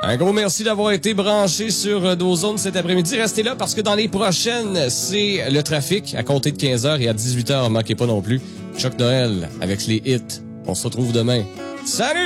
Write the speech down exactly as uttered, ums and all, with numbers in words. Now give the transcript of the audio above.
Un gros merci d'avoir été branché sur nos ondes cet après-midi. Restez là parce que dans les prochaines, c'est le trafic à compter de quinze heures et à dix-huit heures. Manquez pas non plus. Choc Noël avec les hits. On se retrouve demain. Salut!